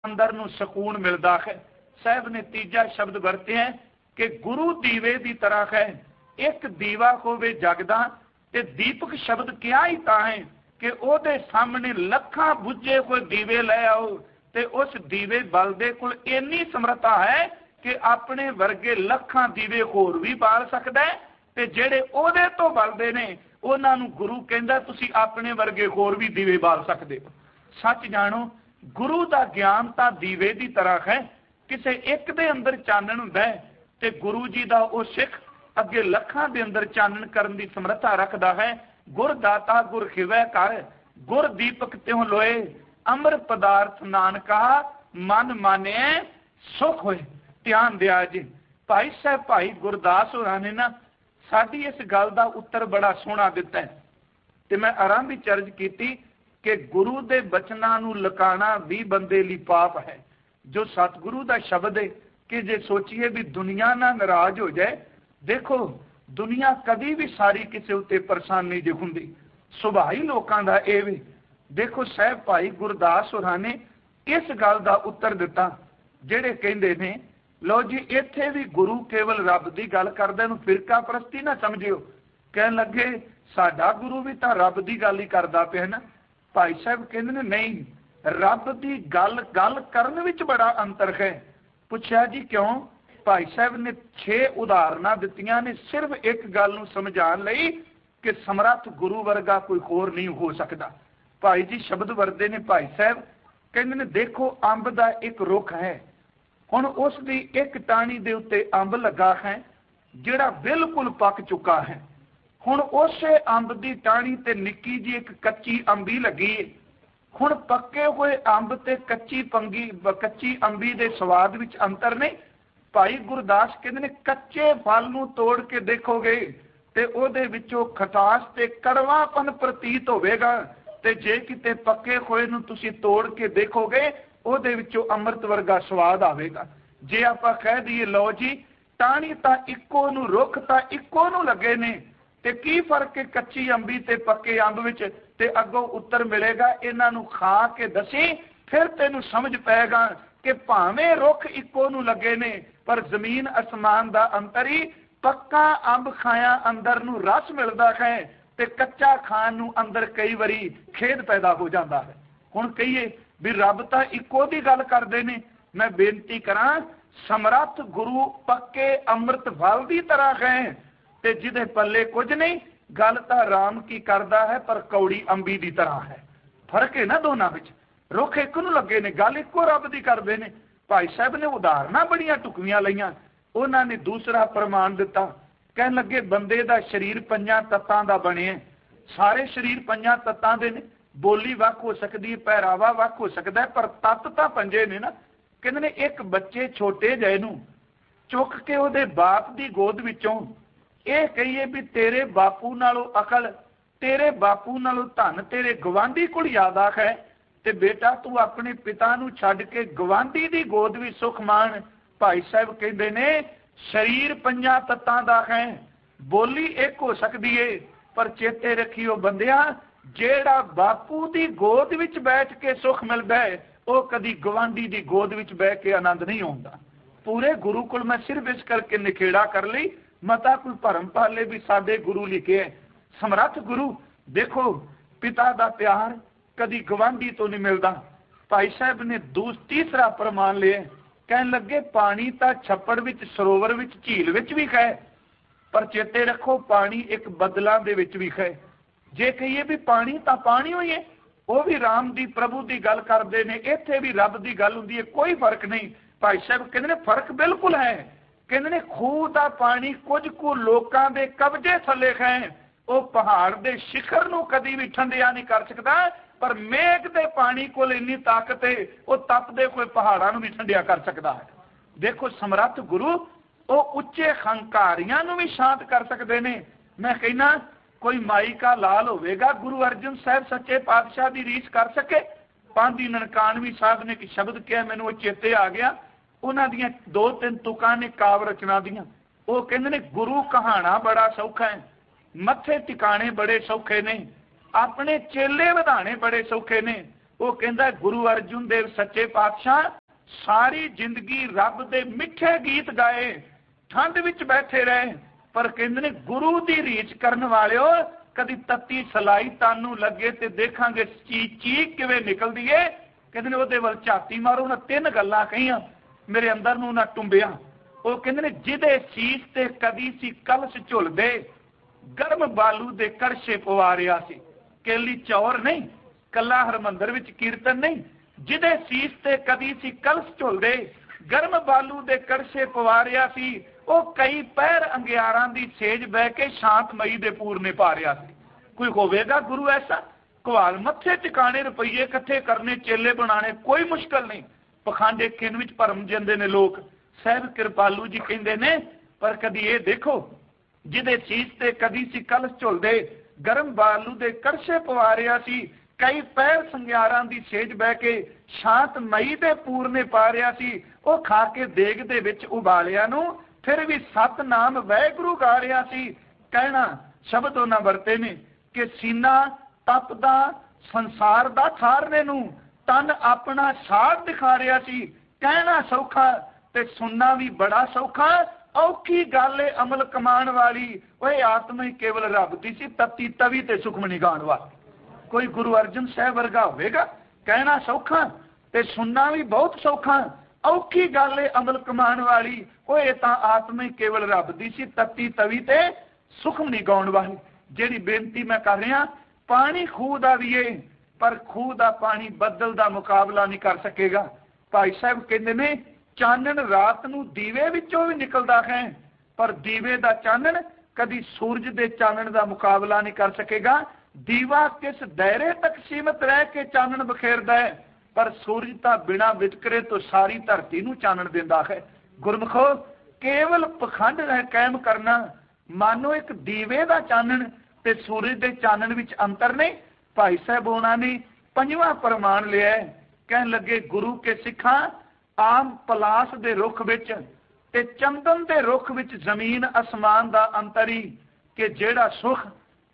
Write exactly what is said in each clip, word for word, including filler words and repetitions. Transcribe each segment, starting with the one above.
अंदर नूं सकून मिलता है। साहब ने तीजा शब्द वरते हैं कि गुरु दीवे की तरह है। एक दीवा होवे जगदा ते दीपक शब्द क्या ही तां है कि ओदे सामने लखां बुझे हुए दीवे ले आओ ते उस दीवे बल दे कोल इन्नी समर्था है कि अपने वर्गे लखां दीवे होर भी बाल सकदा है ते जेड़े ओदे तो बलदे ने उन्हां नूं गुरु कहंदा तुसीं अपने वर्गे होर भी दीवे बाल सकदे हो। सच जानो गुरु का ज्ञान तो दीवे की तरह है। किसी एक दे अंदर चानन हुंदा है ते गुरु जी का वह सिख अगे लखां दे अंदर चानन करन दी समर्था रखता है। गुर दाता गुर खिवै कर गुर दीपक त्यों लोए अमर पदार्थ नानका मन माने सुख होए। ध्यान दिया जी। भाई साहब भाई गुरदास होरां ने ना साडी इस गल का उत्तर बड़ा सोहना दिता है ते मैं आरंभ विच अर्ज कीती कि गुरु दे बचनां नूं लकाना भी बंदे लई पाप है। जो सतगुरु का शब्द है कि जे सोचिए भी दुनिया ना नाराज हो जाए, देखो दुनिया कभी भी सारी किसी उत्ते परेशान नहीं जो हुंदी, सुभाव ही लोकां दा इह वे। देखो साहब भाई गुरदास होरां ने इस गल का उत्तर दिता जिहड़े कहिंदे ने लो जी इत्थे भी गुरु केवल रब की गल करदे नूं फिरका परस्ती ना समझियो। कहन लगे साडा गुरु भी तां रब की गल ही करदा पिया ना। भाई साहब कहंदे ने नहीं, रब की गल गल करन विच बड़ा अंतर है। पुछया जी क्यों? भाई साहब ने छे उदाहरणा दित्तियां ने सिर्फ एक गल नूं समझाउण लई कि समर्थ गुरु वर्गा कोई होर नहीं हो सकता। भाई जी शब्द वरदे ने भाई साहब कहंदे ने देखो अंब दा एक रुख है, हुण उस दी एक टाणी दे उत्ते अंब लगा है जिहड़ा बिल्कुल पक चुका है। हुण उसे अंब की टाणी ते निक्की जी एक कच्ची अंबी लगी है। हुण पक्के हुए अंब ते कच्ची पंगी कच्ची अंबी दे स्वाद विच अंतर नहीं। भाई गुरदास कहंदे ने कच्चे फल नूं तोड़ के देखोगे ते ओहदे विचों खटास ते कड़वापन प्रतीत होवेगा ते जे किते पक्के होए नूं तुसीं तोड़ के देखोगे ओहदे विचों अमृत वर्गा स्वाद आवेगा। जे आपां कह दईए लो जी टाणी तां इक्को नूं रुख तां इक्को नूं लगे ने ते की फर्क है कच्ची अंबी ते पक्के अंब विच ते अगों उत्तर मिलेगा। इन्हां नूं खा के दसी फिर तैनूं समझ पैगा कि भावें रुख इक्को नूं लगे ने पर जमीन आसमान दा अंतर ही। पक्का अंब खाया अंदर नूं रस मिलदा है ते कच्चा खाण नूं अंदर कई वारी खेद पैदा हो जाता है। हुण कहिए भी रब तां इक्को दी गल करदे ने। मैं बेनती करां समर्थ गुरु पक्के अमृत फल की तरह है ते जिदे पल्ले कुछ नहीं, गल तां राम की करदा है पर कौड़ी अंबी की तरह है। फर्क है ना दोनों विच। रुख एक नूं लगे ने, गल इक्को रब की करदे ने। भाई साहब ने उदाहरणा बड़ियां टुकवियां लईयां। उन्हां ने दूसरा प्रमाण दिता, कहन लगे बंदे दा शरीर पंजां तत्तां दा बणिया। सारे शरीर पंजां तत्तां दे ने, बोली वख हो सकदी है, पहरावा वख हो सकदा है, पर तत्त तां पंजे ने ना। कहंदे ने एक बच्चे छोटे जहे नूं चुक के उहदे बाप दी गोद विचों ਇਹ ਕਹੀਏ ਵੀ ਤੇਰੇ ਬਾਪੂ ਨਾਲੋਂ ਅਕਲ, ਤੇਰੇ ਬਾਪੂ ਨਾਲੋਂ ਧਨ ਤੇਰੇ ਗਵਾਂਢੀ ਕੋਲ ਜ਼ਿਆਦਾ ਹੈ ਤੇ ਬੇਟਾ ਤੂੰ ਆਪਣੇ ਪਿਤਾ ਨੂੰ ਛੱਡ ਕੇ ਗਵਾਂਢੀ ਦੀ ਗੋਦ ਵਿੱਚ ਸੁਖ ਮਾਣ। ਭਾਈ ਸਾਹਿਬ ਕਹਿੰਦੇ ਨੇ ਸਰੀਰ ਪੰਜਾਂ ਤੱਤਾਂ ਦਾ ਹੈ, ਬੋਲੀ ਇੱਕ ਹੋ ਸਕਦੀ ਏ, ਪਰ ਚੇਤੇ ਰੱਖਿਓ ਬੰਦਿਆ ਜਿਹੜਾ ਬਾਪੂ ਦੀ ਗੋਦ ਵਿੱਚ ਬੈਠ ਕੇ ਸੁਖ ਮਿਲਦਾ ਹੈ ਉਹ ਕਦੀ ਗਵਾਂਢੀ ਦੀ ਗੋਦ ਵਿੱਚ ਬਹਿ ਕੇ ਆਨੰਦ ਨਹੀਂ ਆਉਂਦਾ। ਪੂਰੇ ਗੁਰੂ ਕੋਲ ਮੈਂ ਸਿਰਫ ਇਸ ਕਰਕੇ ਨਿਖੇੜਾ ਕਰ ਲਈ, मता कोई भरम पाले भी साडे गुरु लिखे है। समर्थ गुरु देखो पिता का प्यार कदी गवांढी तो नहीं मिलता। भाई साहब ने दूस तीसरा प्रमाण लिया, कहन लगे पानी तो छप्पड़ विच सरोवर विच झील विच भी है, पर चेते रखो पानी एक बदलों दे विच भी है। जे कहिए भी पानी तो पानी होई है, वह भी राम दी प्रभु की गल करते हैं, इत्थे भी रब की गल हुंदी है, कोई फर्क नहीं। भाई साहब कहते हैं फर्क बिल्कुल है। कहते ने खूह का पानी कुछ कु लोगों के कब्जे थले है, वह पहाड़ के शिखर नूं कदी भी ठंडिया नहीं कर सकता, पर मेघ के पानी को इन्नी ताकत है वह तपदे कोई पहाड़ों भी ठंडिया कर सकता है। देखो समर्थ गुरु वो उच्चे हंकारियां नूं भी शांत कर सकते हैं। मैं कहना कोई माई का लाल होवेगा गुरु अर्जन साहब सच्चे पातशाह की रीस कर सके। पांदी ननकानवी साहब ने एक शब्द किया, मैनूं वो चेते आ गया। उन्हां दियां दो तीन तुकां ने काव रचना दियां। वो कहंदे ने गुरु कहाना बड़ा सौखा है, मत्थे टिकाने बड़े सौखे ने, अपने चेले वधाने बड़े सौखे ने। वो कहता गुरु अर्जुन देव सच्चे पातशाह सारी जिंदगी रब दे मिठे गीत गाए, ठंड विच बैठे रहे, पर कहते ने गुरु दी रीच करने वाले हो कदी तत्ती सलाई तानू लगे ते देखांगे चीख चीख किवें निकलदी है। कहते ने ओहदे वल झाती मारो ना तीन गल्लां कहियां मेरे अंदर नूं ना टुंबिया। वो कहते ने जिहदे सीस ते कदी सी कलश झुलदे गर्म बालू दे करशे पवा रिहा सी, केली चौर नहीं कला हरमंदर विच कीर्तन नहीं, जिहदे सीस ते कदी सी कलश झुलदे गर्म बालू दे करशे पवा रिहा सी, वो कई पैर अंगियारां दी सेज बह के शांतमई दे पूरने पा रिहा सी। कोई होवेगा गुरु ऐसा? घवाल मत्थे टिकाने रुपये इकट्ठे करने चेले बनाने कोई मुश्किल नहीं, पखांडे किन विच भरम जांदे ने लोग। साहब कृपालू जी कहंदे ने पर कदी ये देखो जिहदे सीस ते कदी सी कलश झुलदे गर्म बालू दे करशे पवा रिहा सी, कई पैर संगियारां दी सेज बह के शांतमई दे पूरने पा रिहा सी, वो खा के देग दे विच उबालिया नूं फिर भी सतनाम वैगुरु गा रिहा सी। कहना शब्द उन्हां वरते ने कि सीना तपदा संसार दा ठारने नूं तन अपना सार दिखा रिहा सी। कहना सौखा ते सुनना भी बड़ा सौखा, औखी गल है अमल कमान वाली, वह आत्मा ही केवल रब दी सी, तत्ती तवी ते सुखमनी गाण वाली। कोई गुरु अर्जन साहब वर्गा होवेगा? कहना सौखा ते सुनना भी बहुत सौखा, औखी गल है अमल कमान वाली, वो तां आत्मा ही केवल रब दी सी, तत्ती तवी ते सुखमनी गाउण वाली। जिहड़ी बेनती मैं कर रहा, पानी खूह दा भी है पर खूह दा पानी बदल दा मुकाबला नहीं कर सकेगा। भाई साहब कहंदे ने चानन रात नूं दीवे विचों भी निकलदा है, पर दीवे दा चानन कदी सूरज दे चानन दा मुकाबला नहीं कर सकेगा। दीवा किस दायरे तक सीमित रह के चानन बखेरदा है, पर सूरज तां बिना वितकरे तो सारी धरती नूं चानन दिंदा है। गुरमुखो केवल पखंड रह कायम करना, मानो एक दीवे दा चानन ते सूरज दे चानन विच अंतर नहीं। भाई साहब उन्हां ने पंजवां प्रमाण लिया, कहन लगे गुरु के सिखा आम पलास दे रुख विच ते चंदन दे रुख विच जमीन आसमान दा अंतर ही, कि जेड़ा सुख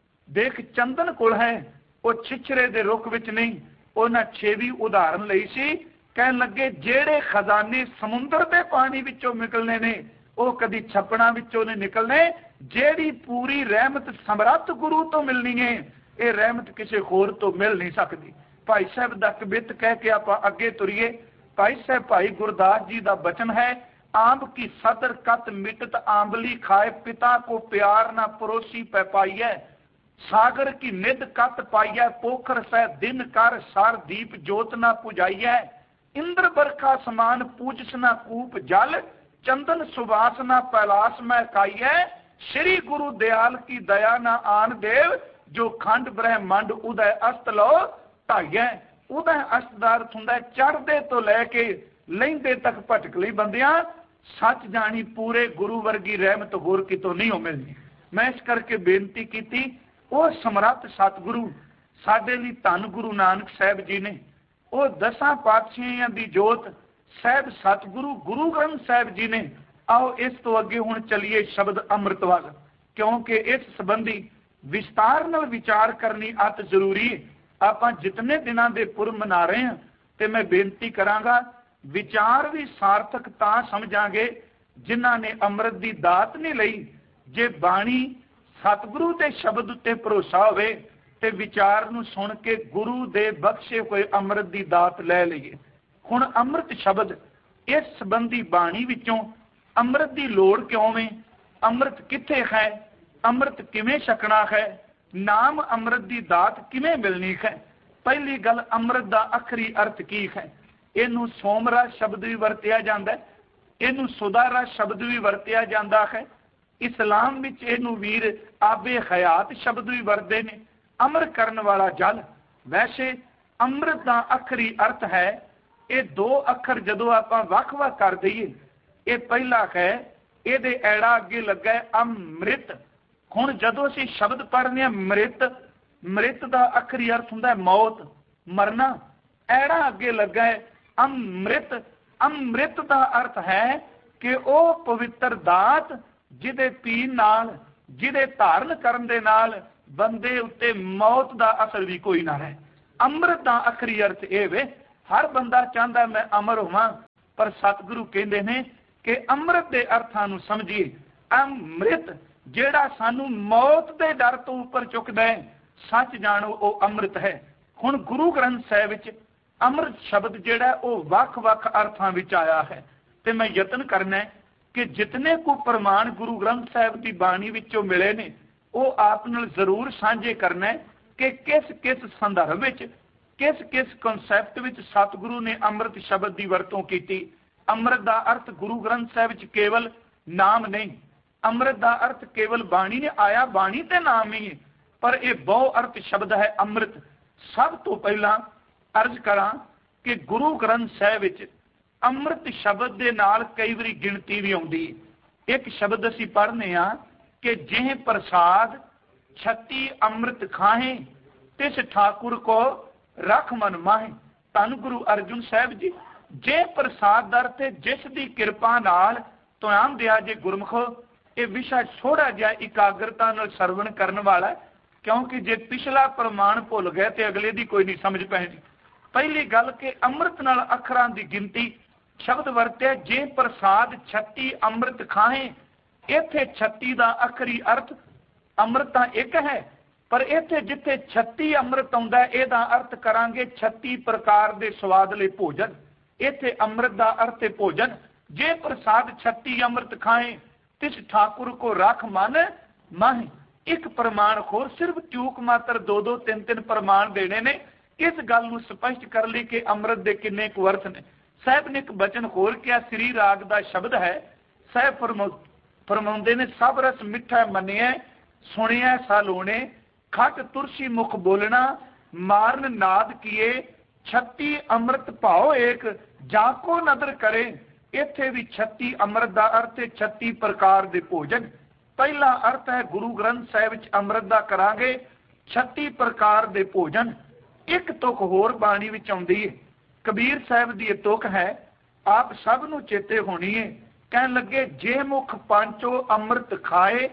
देख चंदन कोल है वो छिछरे दे रुख विच नहीं। उन्हां छेवीं उदाहरण लई सी, कहन लगे जेड़े खजाने समुंदर दे पानी विचों निकलने ने वो कदी छपड़ा विचों नहीं निकलने। जेड़ी पूरी रहमत समरथ गुरु तो मिलनी है, ये रहमत किसी होर तो मिल नहीं सकती। भाई साहब दा कबित कह के आप अगे तुरीए। भाई साहब भाई गुरदास जी का बचन है, आंब की सदर कत मिटत आंबली खाए, पिता को प्यार ना परोसी पै पाइय, सागर की निध कत पाइय, पोखर सह दिन कर सार दीप जोत ना पुजाइय, इंद्र बरखा समान पूजस ना कूप जल, चंदन सुबास ना पैलास में खाइय, श्री गुरु दयाल की दया ना आन देव, जो खंड ब्रह्मंड उदय अस्त लो ढाइय। उदय अस्त दा अर्थ हुंदा चढ़दे तो लैके लहिंदे तक भटक लई बंदियां, सच जानी पूरे गुरु वर्गी रहमत होर कितों नहीं हो मिलनी। मैं इस करके बेनती की, वो समर्थ सतगुरु साडे लई धन गुरु नानक साहब जी ने, वो दसां पातशाहियां दी जोत साहब सतगुरु गुरु ग्रंथ साहब जी ने। आओ इस तो अगे हुण चलिए शब्द अमृत वाल, क्योंकि इस संबंधी विस्तार नाल विचार करनी अत जरूरी है। आपां जितने दिनां दे पुर मना रहे हैं, ते मैं बेनती करांगा विचार भी सार्थक तां समझांगे जिन्हां ने अमृत दी दात नहीं लई। जे बाणी सतगुरु दे शब्द उत्ते भरोसा होवे ते विचार नूं सुन के गुरु दे बख्शे होए अमृत दी दात लै लईए। हुण अमृत शब्द इस संबंधी बाणी विचों अमृत दी लोड़ क्यों है, अमृत किथे है, अमृत किवें छकना है, नाम अमृत दी दात किवें मिलनी है। पहली गल अमृत दा आखरी अर्थ की है। इनू सोमरा शब्द भी वरतिया जाता है, इनू सुधारा शब्द भी वरतिया जाता है। इस्लाम विच इनू वीर आबे हयात शब्द भी वरते ने, अमर करने वाला जल। वैसे अमृत का आखरी अर्थ है, ये दो अखर जदों आपां वख-वख कर दईए, ये पहला है ये ऐड़ा अगे लगा है अमृत। हुण जदों असीं शब्द पढ़ने हैं मृत, मृत का आखरी अर्थ हुंदा है मौत, मरना। ऐड़ा अगे लगा है अमृत। अमृत का अर्थ है कि वह पवित्र दात जिहदे पीण नाल, जिहदे धारण करन दे नाल बंदे उत्ते मौत का असर भी कोई ना है। अमृत का आखिरी अर्थ यह वे, हर बंदा चाहता मैं अमर होवां, पर सतगुरु कहते हैं कि अमृत के अर्थां नूं समझिए। अमृत जिहड़ा सानू मौत के डर तो उपर चुकदा है, सच जानो वो अमृत है। हुण गुरु ग्रंथ साहिब विच अमृत शब्द जिहड़ा वो वख-वख अर्थां विच आया है, ते मैं यतन करना है कि जितने को प्रमाण गुरु ग्रंथ साहिब की बाणी विचों मिले ने वो आप नाल जरूर साझे करना है कि किस किस संदर्भ विच, किस किस कॉन्सैप्ट विच सतगुरु ने अमृत शब्द की वरतों की। अमृत का अर्थ गुरु ग्रंथ साहिब विच केवल नाम नहीं, अमृत का अर्थ केवल बाणी ने आया, बाणी ते नाम ही है, पर यह बहु अर्थ शब्द है अमृत। सब तो पहला अर्ज करा कि गुरु ग्रंथ साहिब विच अमृत शब्द के नाल कई बारी गिनती भी आउंदी है। एक शब्द असी पढ़ने आ कि जिह प्रसाद छत्ती अमृत खाहे, तिस ठाकुर को रख मन माहे। धन गुरु अर्जुन साहिब जी, जे प्रसाद दर ते जिस दी किरपा नाल तुआम दिया जे गुरमुखो, ये विषय थोड़ा जिहा इकाग्रता नाल सरवण करने वाला है, क्योंकि जे पिछला प्रमाण भुल गए तो अगले की कोई नहीं समझ पैनी। पहली गल कि अमृत नाल अखरां की गिनती शब्द वरत्या, जे प्रसाद छत्ती अमृत खाहे। इत्थे छत्ती का आखिरी अर्थ अमृत तां एक है, पर इत्थे जिथे छत्ती अमृत आउंदा है, इहदा अर्थ करांगे छत्ती प्रकार के स्वादले भोजन। इत्थे अमृत का अर्थ है भोजन। जे प्रसाद छत्ती अमृत खाए, तिस ठाकुर को रख मन माहे। एक प्रमाण होर, सिर्फ चूक मात्र दो दो तीन तीन प्रमाण देने ने इस गल नूं स्पष्ट कर ली कि अमृत के किन्ने कुछ अर्थ ने। साहब ने एक वचन होर किया, श्री राग का शब्द है। साहब फरमा फरमाउंदे ने, सब रस मिठा मनिया सुनिया सालोने, खट तुरसी मुख बोलना, मारन नाद किए, छत्ती अमृत भाओ एक, जाको नदर करे। इत्थे भी छत्ती अमृत का अर्थ है छत्ती प्रकार के भोजन। पहला अर्थ है गुरु ग्रंथ साहिब विच अमृत का करांगे छत्ती प्रकार के भोजन। एक तुक होर बाणी विच आउंदी है, कबीर साहिब की तुक है, आप सब नूं चेते होनी है। कहन लगे, जे मुख पांचो अमृत खाए,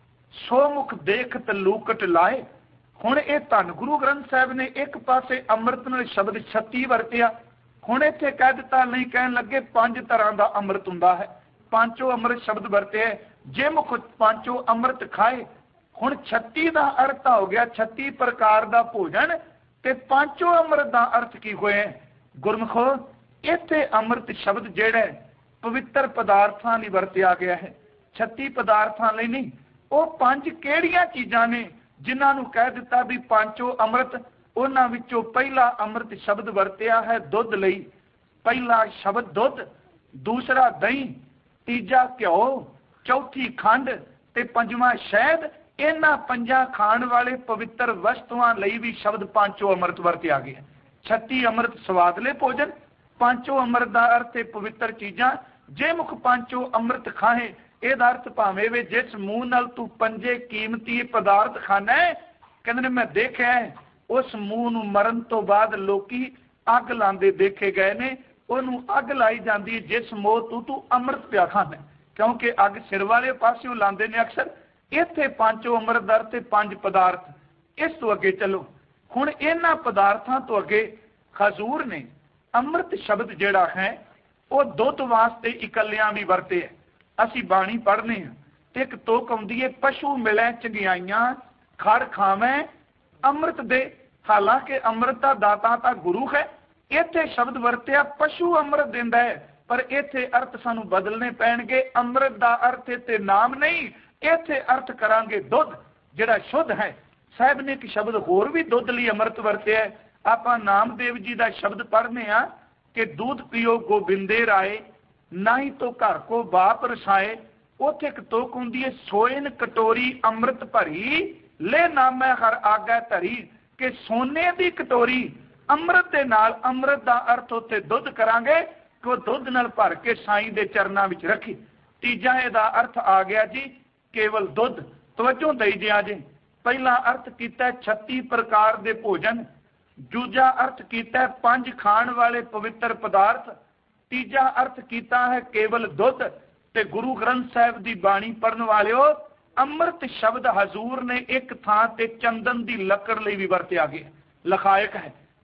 सो मुख देखत लूकट लाए। हुण ये धन गुरु ग्रंथ साहिब ने एक पासे अमृत नाल शब्द छत्ती वरतिया, हुण इत्थे कह दिता नहीं, कहन लगे पंज तरह का अमृत हुंदा है। पांचों अमृत शब्द वरते, जे मुख पांचों अमृत खाए। हुण छत्ती का अर्थ हो गया छत्ती प्रकार का भोजन, ते पांचों अमृत का अर्थ की होए गुरमुखो। इत्थे अमृत शब्द जिहड़ा पवित्र पदार्थां लई वरतिया गया है, छत्ती पदार्थां लई नहीं। वो पंज किहड़ियां चीज़ां ने जिन्हां नूं कह दिता भी पांचों अमृत। उन्हां विचों पहला अमृत शब्द वरतिया है दुध लई। पहला शब्द दुध, दूसरा दही, तीजा घ्यो, चौथी खंड ते पंजवां शहद। इन्हां पंजां खाण वाले पवित्र वस्तुआं लई भी शब्द पांचों अमृत वरतिया गया। छत्ती अमृत स्वादले भोजन, पांचों अमृत का अर्थ है पवित्र चीज़ां। जे मुख पांचों अमृत खाए, ਇਹਦਾ अर्थ भावें वे जिस मूँह नाल तू पंजे कीमती पदार्थ खाना है, कहते मैं देखा है उस मूँह नूं मरण तो बाद लोकी अग लांदे देखे गए ने। उन्होंने अग लाई जाती है जिस मोह तू तू अमृत पिया खाना, क्योंकि अग सिर वाले पासियों लांदे ने अक्सर। इत्थे पांचों अमृत अर्थ ते पंज पदार्थ। इस तो अगे चलो, हुण इन्हां पदार्थां तो अगे हजूर ने अमृत शब्द जिहड़ा है वो दुध वास्ते इकल्लियां भी वरते है। असी बाणी पढ़ने हैं, एक तुक आउंदी है, पशु मिले चंगियाइयां खड़ खावें अमृत दे। हालांकि अमृत का दाता तो गुरु है। इत्थे शब्द वरतिया पशु अमृत दिंदा है, पर इत्थे अर्थ सानू बदलने पैणगे। अमृत का अर्थ इत्थे नाम नहीं, इत्थे अर्थ करांगे दुध जिहड़ा शुद्ध है। साहब ने एक शब्द होर भी दुध लई अमृत वरतिया है। आपां नामदेव जी का शब्द पढ़ने आ कि दूध पियो गोबिंदे राय, नहीं तो घर को बाप रसाए। उथे एक तुक हुंदी है, सोइन कटोरी अमृत भरी, ले नामै हर आगे धरी। कि सोने की कटोरी अमृत के नाल, अमृत का अर्थ उत्थे दुध करांगे कि वो दुध नाल भर के साईं दे चरनां विच रखी। तीजा इहदा अर्थ आ गया जी केवल दुध। तवज्जो दई जिया जी। पहला अर्थ कीता छत्ती प्रकार के भोजन, दूजा अर्थ कीता पंज खाण वाले पवित्र पदार्थ, तीजा अर्थ कीता है केवल दुध। ते गुरु ग्रंथ साहिब की बाणी पढ़न वालिओ, अमृत शब्द हजूर ने एक थां ते चंदन की लकड़ लई भी वरतिया गया। लखायक है,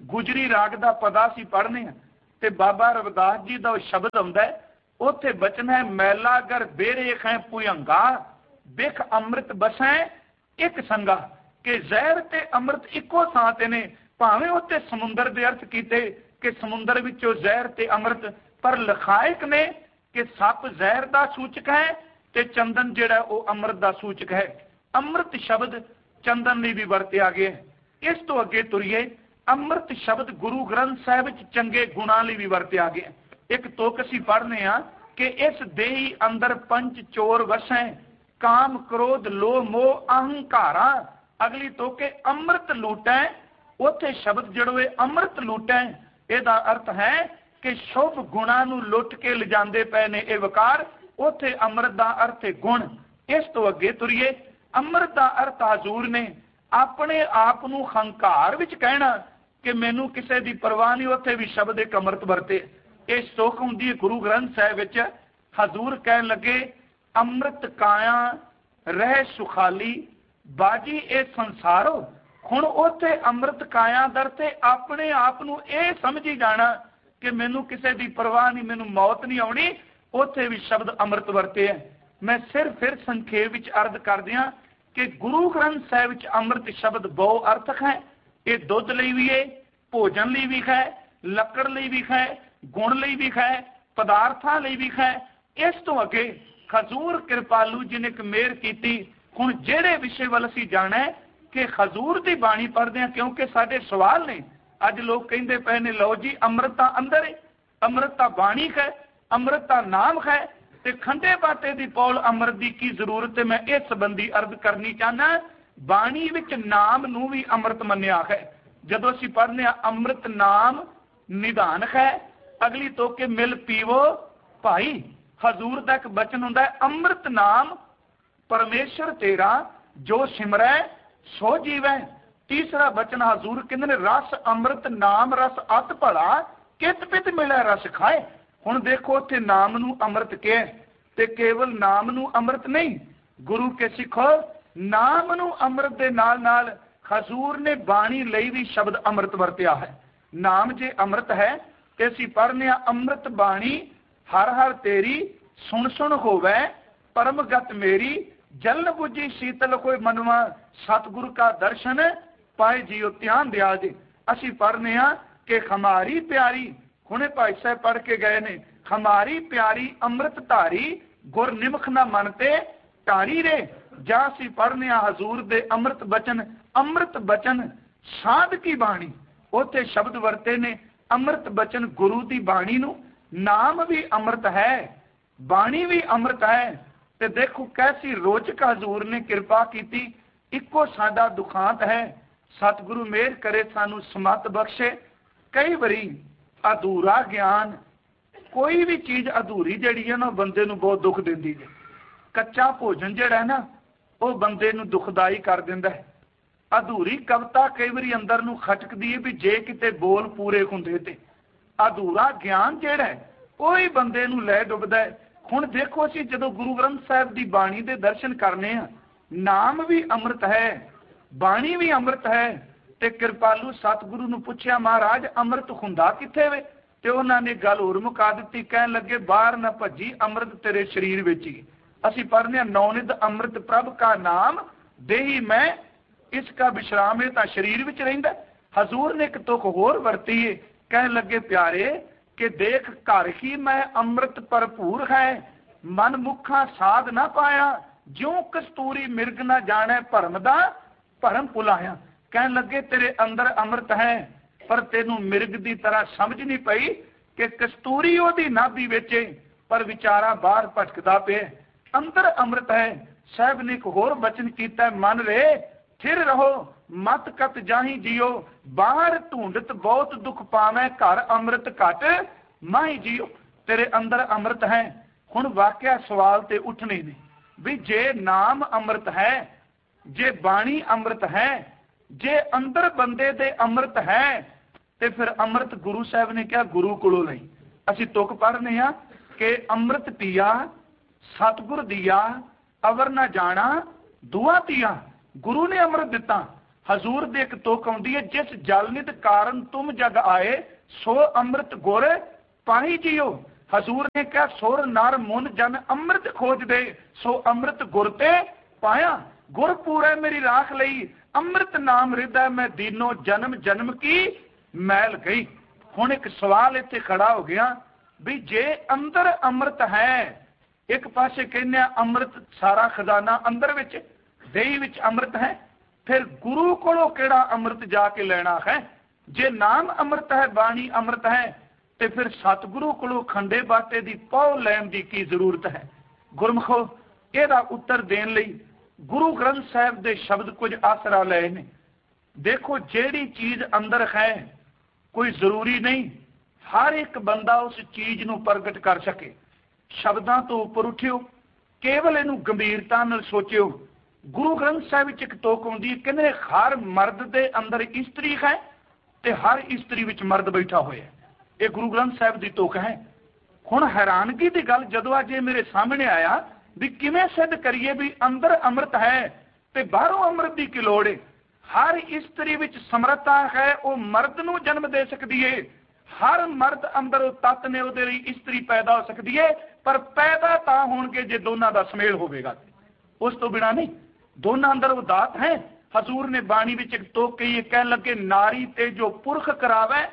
गुजरी राग का पदा असीं पढ़ने ते बाबा रविदास जी का शब्द आउंदा है, उत्थे बचन है मैला गर बेरे खै भुयंगा बिख अमृत बसै एक संगा, कि जहर ते अमृत इको थां ते ने। भावें उत्ते समुंदर दे अर्थ कीते कि समुंदर विचों जहर ते अमृत, पर लखायक ने कि सप जहर का सूचक है ते चंदन जिहड़ा वो अमृत का सूचक है। अमृत शब्द चंदन लई भी वरतिया गया। इस तो अगे तुरीए, अमृत शब्द गुरु ग्रंथ साहिब च चंगे गुणां लई भी वरतिया गया। एक तुक असीं पढ़ने आ कि इस देही अंदर पंच चोर वसै, काम क्रोध लोभ मोह अहंकारा। अगली तुक के अमृत लूटै, उत्थे शब्द जिहड़ो है अमृत लूटै, इहदा अर्थ है कि शुभ गुणां नूं लुट के लिजांदे पए ने ये वकार। उत्थे अमृत दा अर्थ है गुण। इस तो अगे तुरीए, अमृत दा अर्थ हजूर ने अपने आप नूं हंकार विच कहना कि मैनू किसी की परवाह नहीं, उत्थे भी शब्द एक अमृत वरते। ये सुख हुंदी है गुरु ग्रंथ साहिब विच। हजूर कहन लगे अमृत काया रह सुखाली बाजी ए संसारो। हुण उत्थे अमृत काया दर ते अपने आप नूं ये समझी जाना कि मैनू किसी की परवाह नहीं, मैनू मौत नहीं आउणी, उत्थे भी शब्द अमृत वरते है। मैं सिर फिर संखेप विच अर्ज कर दियां कि गुरु ग्रंथ साहिब च अमृत शब्द बहु अर्थक है। ये दुध लई भी है, भोजन लई भी है, लकड़ लई भी है, गुण लई भी है, पदार्थां लई भी है। इस तो अगे खजूर कृपालू जी ने एक मेहर की। हुण जिहड़े विषय वाल असीं जाना है कि खजूर की बाणी पढ़दे हैं, क्योंकि साडे सवाल ने अज लोग कहंदे पए ने लो जी अमृत तां अंदर है, अमृत तां बाणी है, अमृत तां नाम है, ते खंडे बाटे दी पौल अमृत की की जरूरत है। मैं इस संबंधी अर्ज करनी चाहना, बाणी विच नाम नूं भी अमृत मन्निया है। जदों असीं पढ़ने अमृत नाम निधान है, अगली तो के मिल पीवो भाई। हजूर का एक बचन हुंदा है अमृत नाम परमेश्वर तेरा जो सिमरै सो जीवै। तीसरा बचन हजूर कहंदे ने रस अमृत नाम रस अत भला कित पित मिलै रस खाए। हुण देखो उत्थे नाम नूं अमृत कहे ते केवल नाम नूं अमृत नहीं, गुरु के सिखो नाम नूं अमृत दे नाल नाल हजूर ने बाणी लई भी शब्द अमृत वरतिया है। नाम जे अमृत है ते असीं पढ़ने अमृत बाणी हर हर तेरी सुन सुन होवै परमगत मेरी जलन बुझी शीतल कोई मनवा सतगुरु का दर्शन पाए जियो ध्यान दिया जी। असीं पढ़ने कि हमारी प्यारी, हुणे भाई साहब पढ़ के गए ने, हमारी प्यारी अमृत धारी गुर निमख ना मनते टारी रे। जा असीं पढ़ने हजूर दे अमृत बचन, अमृत बचन साध की बाणी, उत्थे शब्द वरते ने अमृत बचन गुरु की बाणी नूं। नाम भी अमृत है, बाणी भी अमृत है। ते देखो कैसी रोचक हजूर ने कृपा की। इको साडा दुखांत है, सतगुरु मेहर करे सानू समत बख्शे। कई बारी अधूरा ज्ञान, कोई भी चीज अधूरी जिहड़ी है ना बंदे नूं बहुत दुख दिंदी है। कच्चा भोजन जिहड़ा है ना वो बंदे नूं दुखदाई कर दिंदा है। अधूरी कविता कई बारी अंदर नूं खटकदी है भी जे किते बोल पूरे हुंदे ते। अधूरा ज्ञान जिहड़ा है वो ही बंदे नूं लै डुबदा है। हुण देखो असीं जदों गुरु ग्रंथ साहिब की बाणी दे दर्शन करने आ, नाम भी अमृत है, बाणी भी अमृत है। ते कृपालू सतगुरु नूं पुछया महाराज अमृत हुंदा कित्थे वे? ते उन्हां ने गल होर मुका दित्ती, कहण लगे बाहर न भज्जी अमृत तेरे शरीर विच ही। असीं पढ़ने नौनिध अमृत प्रभ का नाम देही मैं इसका विश्राम है तां शरीर विच रहिंदा। हजूर ने एक तुक होर वरती है, कहण लगे प्यारे कि देख घर ही मैं अमृत भरपूर है, मन मुखा साध ना पाया, ज्यों कस्तूरी मिर्ग ना जाने भरम दा भरम भुलाया। कहन लगे तेरे अंदर अमृत है, पर तेनू मिर्ग की तरह समझ नहीं पई कि कस्तूरी ओदी नाभि विच पर विचारा बाहर भटकदा पे। अंदर अमृत है। साहब ने एक होर बचन कीता, मन रे थिर रहो मत कत जाही जियो, बाहर ढूंढत बहुत दुख पावे, घर अमृत घट माही जियो। तेरे अंदर अमृत है। हुण वाकया सवाल ते उठने ने भी जे नाम अमृत है, जे बाणी अमृत है, जे अंदर बंदे दे अमृत है, ते फिर अमृत गुरु साहब ने क्या गुरु कोलों लई। असीं तुक पढ़ने आ कि अमृत पिया सतगुर दिया, अवर ना जाना दुआ दिया। गुरु ने अमृत दिता, हजूर दे एक तुक आउंदी है, जिस जलनित कारण तुम जग आए सो अमृत गुर पाही जियो। हजूर ने कहा सुर नर मुन जन अमृत खोज दे सो अमृत गुर ते पाया। गुर पूरा मेरी राख लई अमृत नाम हृदय मैं दीनो जन्म जन्म की मैल गई। हुण एक सवाल इत्थे खड़ा हो गया भी जे अंदर अमृत है, एक पासे कहने अमृत सारा खजाना अंदर विच देही विच अमृत है, फिर गुरु कोलों केड़ा अमृत जाके लेना है? जे नाम अमृत है, बाणी अमृत है, तो फिर सतगुरु कोलों खंडे बाटे दी पौ लैण दी की जरूरत है? गुरमुखो इहदा उत्तर देण लई गुरु ग्रंथ साहिब दे शब्द कुछ आसरा लए ने। देखो जेड़ी चीज अंदर है कोई जरूरी नहीं हर एक बंदा उस चीज नूं प्रगट कर सके। शब्दां तो उपर उठियो, केवल इनू गंभीरता नाल सोचियो। गुरु ग्रंथ साहिब विच एक तुक आउंदी है, कहंदे हर मर्द दे अंदर इस्त्री है ते हर इस्त्री विच मर्द बैठा होया है। ये गुरु ग्रंथ साहिब दी तुक है। हुण हैरानगी दी गल जदों अज मेरे सामने आया भी किवें सिद्ध करिए भी अंदर अमृत है ते बाहरों अमृत दी की लोड़ है। हर इस्त्री विच समर्था है, वो मर्द नूं जन्म दे सकदी है। हर मर्द अंदर तत्त ने उहदे लई इस्त्री पैदा हो सकदी है, पर पैदा तां होणगे जे दोनां दा समेल होवेगा, उस तो बिना नहीं। दोनों अंदर वो दात है। हजूर ने बाणी विच एक तुक कही, कहन लगे नारी ते जो पुरख करावे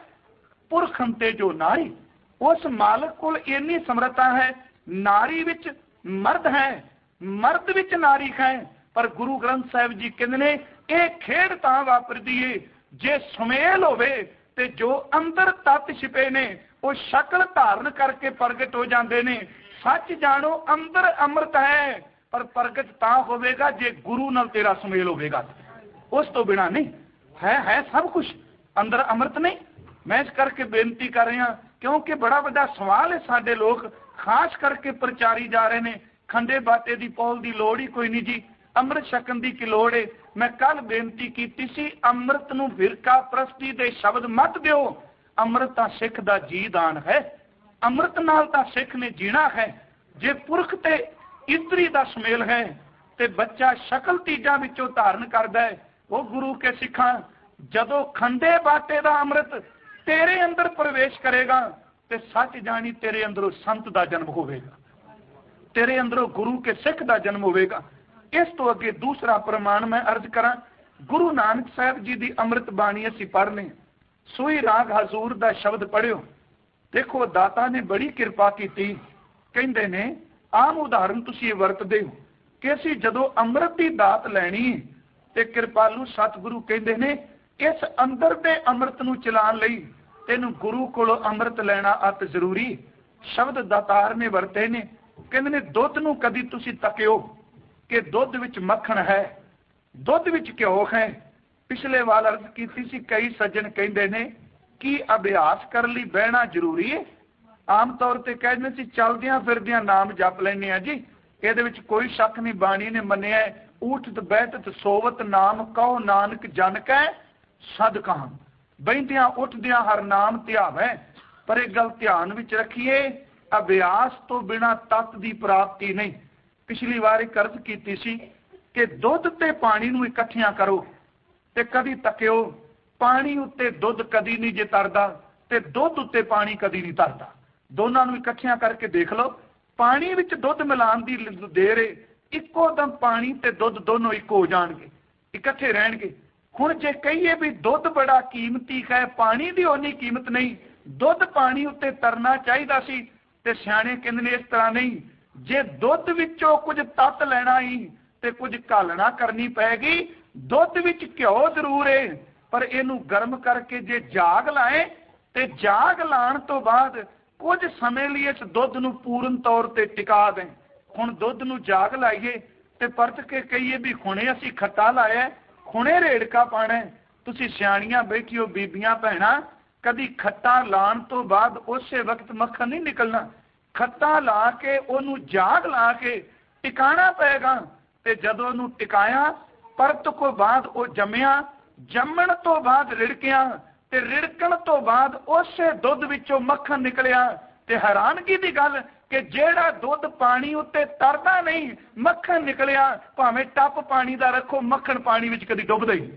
पुरखन ते जो नारी। उस मालक कोल इन्नी समर्था है, नारी विच मर्द है, मर्द विच नारी है। पर गुरु ग्रंथ साहिब जी कहंदे ने यह खेड तां वापरदी है जे सुमेल होवे ते जो अंदर तत्त छिपे ने वो शक्ल धारण करके प्रगट हो जाते ने। सच जानो अंदर अमृत है, पर प्रगट तां होवेगा जे गुरु नाल तेरा सुमेल होवेगा, उस तो बिना नहीं। है है सब कुछ अंदर अमृत नहीं। मैं इस करके बेनती कर रहा क्योंकि बड़ा बड़ा सवाल है। साडे लोग खास करके प्रचारी जा रहे हैं खंडे बाटे की पौल की लोड़ ही कोई नहीं जी, अमृत छकन की की लोड़ है। मैं कल बेनती की सी अमृत नूं फिरका प्रस्ती दे शब्द मत दिओ। अमृत तां सिख दा जी दान है, अमृत नाल तां सिख ने जीना है। जे पुरख ते इस्त्री दा सुमेल है ते बच्चा शकल तीजा विचों धारण करदा है, वो गुरु के सिखां जदों खंडे बाटे दा अमृत तेरे अंदर प्रवेश करेगा ते सच जानी तेरे अंदरों संत दा जन्म होवेगा, तेरे अंदरों गुरु के सिख दा जन्म होवेगा। इस तो अगे दूसरा प्रमाण मैं अर्ज करा, गुरु नानक साहब जी दी अमृत बाणी असीं पढ़ने, सोई राग हजूर दा शब्द पढ़ियो। देखो दाता ने बड़ी कृपा की, कहंदे ने आम उदाहरण तुसीं वरतदे हो कि असीं जदों अमृत दी दात लैणी ते कृपालू सतगुरु कहंदे ने इस अंदर दे अमृत नूं चलाण लई तैनूं गुरु कोलों अमृत लेना अत जरूरी। शब्द दातार ने वरते ने, कहंदे ने दुध नूं कदी तुसीं तकियो कि दुध विच मक्खण है, दुध विच घिओ है। पिछले वाल अर्ज कीती सी, कई सज्जन कहंदे ने कि अभ्यास कर लई बहना जरूरी है। आम तौर ते कहंदे सी चलदियां फिरदियां नाम जप लैने आ जी, इहदे विच कोई शक नहीं। बाणी ने मन्निया उठत बैठत सोवत नाम कहो नानक जन कै सद कहां। बहिंदियां उठदियां हर नाम ध्यावै। पर एक गल ध्यान विच रखिए, अभ्यास तो बिना तत्त दी प्राप्ति नहीं। पिछली बार एक अर्ज कीती सी कि दुध ते पानी नूं इकट्ठियां करो ते कदी तकियो, पानी उत्ते दुध कदी नहीं जे तरदा ते दुध उत्ते पानी कदी नहीं तरदा। दोनों नूं इकट्ठियां करके देख लो, पानी विच दुध मिलाण दी देर है, इक्को दम पानी ते दुध दोनों इक्को हो जाणगे, इकट्ठे रहणगे। हुण जे कहिए भी दुध बड़ा कीमती है, पानी दी ओनी कीमत नहीं, दुध पानी उत्ते तरना चाहिदा सी, ते सियाणे कहंदे ने इस तरह नहीं। जे दुध विचों कुछ तत्त लेना ही ते कुछ घालना करनी पैगी। दुध विच घिओ जरूर है, पर इनू गर्म करके जे जाग लाए ते जाग लाण तो बाद कुछ समय लिए इस दुध नूं पूर्ण तौर ते टिका दें। हुण दुध नूं जाग लाइए ते परत के कहिए भी हुणे असीं खट्टा लाया, हुणे रेड़का पाना। तुसीं सियाणियां बैठियो बीबियां भैणां, कदी खट्टा लाण तो बाद उसे वक्त मक्खन नहीं निकलना। खट्टा ला के ओनू जाग ला के टिकाना पेगा, ते जदों ओनू टिकाया परत को बाद वो जमिया, जमण तो बाद रिड़किया, ते रिड़कण तो बाद उसे दुध विचों मक्खन निकलिया। ते हैरानगी दी गल कि जेड़ा दुध पानी उत्ते तरदा नहीं, मक्खन निकलिया। भावें टप पानी दा रखो, मक्खन पानी विच कदी डुबदा ही नहीं।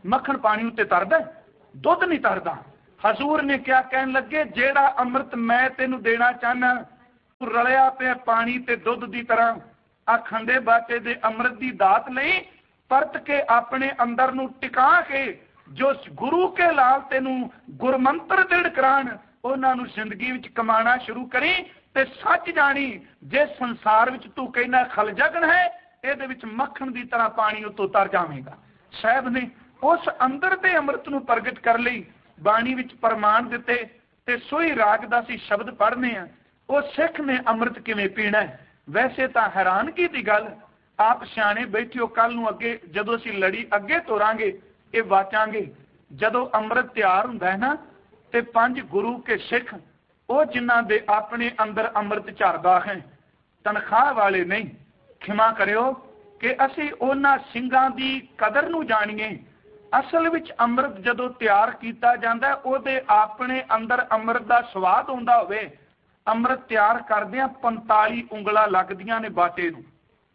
मक्खन पानी उत्ते तरदा, दुध नहीं तरदा। हजूर ने क्या कहन लगे, जेड़ा अमृत मैं तेनू देना चाहना, तू रलिया पे पानी ते दुध की तरह आ खंडे बाटे दे अमृत की दात नहीं परत के अपने अंदर नू टिका के जो गुरु के लाल तेनू गुरमंत्र दृढ़ करान उन्होंने जिंदगी विच कमाना शुरू करी ते सच जानी जे संसार विच तू कहना खल जगन है ये मक्खन की तरह पानी उतो तर जाएगा। साहब ने उस अंदर दे अमृत नू प्रगट कर ली, बाणी विच प्रमाण दिते ते सोई रागदासी शब्द पढ़ने हैं। वो सिख ने अमृत किवें पीना है। वैसे तो हैरानगी की गल, आप सियाणे बैठियो, कल नू अगे जदों असीं लड़ी अगे तोरांगे ये वाचांगे, जदों अमृत तैयार हुंदा है ना ते पंज गुरु के सिख वो जिन्हां दे अपने अंदर अमृत झरदा है, तनख्वाह वाले नहीं, खिमा करियो कि असीं उन्हां ਸਿੰਘਾਂ दी कदर नू जाणीए। असल विच अमृत जदों तैयार कीता जांदा उहदे अपने अंदर अमृत दा स्वाद आउंदा होवे। अमृत तैयार करदिआं पैंताली उंगलां लगदियां ने बाटे नू।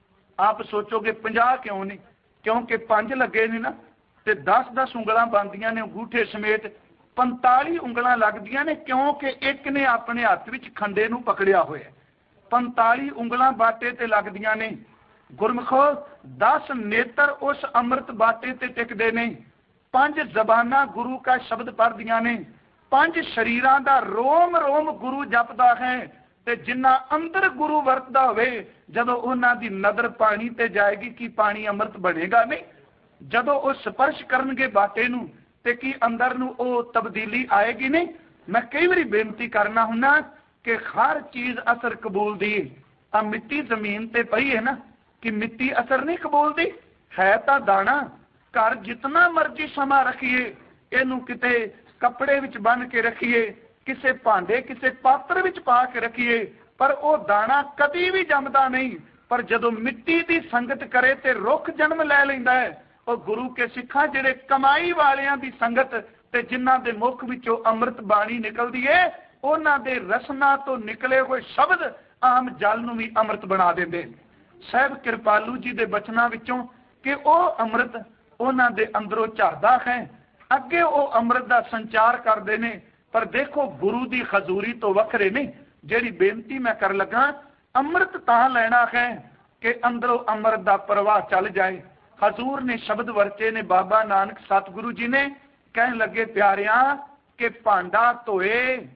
आप सोचोगे पचास क्यों नहीं, क्योंकि पंज लगे ने ना ते दस दस उंगलां बनदियां ने अंगूठे समेत, पैंताली उंगलां लगदियां ने क्योंकि एक ने अपने हत्थ विच खंडे नू पकड़िया होया। पैंताली उंगलां बाटे ते लगदियां ने। गुरमुखो दस नेत्र उस अमृत बाटे ते टिकदे ने, पंज जबाना गुरु का शब्द पढ़दियां ने, पंज शरीरां दा रोम रोम गुरु जपदा है ते जिन्ना अंदर गुरु वरतदा होवे जदों उन्हां दी नज़र पानी ते जाएगी कि पानी अमृत बनेगा नहीं। जदों वो स्पर्श करनगे बाटे नू ते की अंदर नू वो तब्दीली आएगी नहीं। मैं कई बारी बेनती करना हुन्ना कि हर चीज असर कबूल दी। आ मिट्टी जमीन ते पई है ना कि मिट्टी असर नहीं कबूल दी है, तो दाना घर जितना मर्जी समा रखिए, इनू किते कपड़े विच बन के रखिए, किसे भांडे किसे पात्र विच पा के रखिए, पर वो दाना कदी भी जमदा नहीं। पर जदों मिट्टी की संगत करे ते रुख जन्म लै लैंदा है। और गुरु के सिखा जिहड़े कमाई वालियां दी संगत ते जिन्हां दे मुख विचों अमृत बाणी निकलदी है, उन्हां दे रसना तो निकले हुए शब्द आम जल नूं भी अमृत बना देंदे। साहब कृपालू जी दे बचनां विचों कि वह अमृत उन्हां दे अंदरों झरदा है, अगे वो अमृत का संचार करते हैं। पर देखो गुरु की खजूरी तो वखरे नहीं। जिहड़ी बेनती मैं कर लगा, अमृत तां लैना है कि अंदरों अमृत का प्रवाह चल जाए। हजूर ने शब्द वरते ने, बाबा नानक सतगुरु जी ने कहन लगे प्यारियां कि भांडा धोए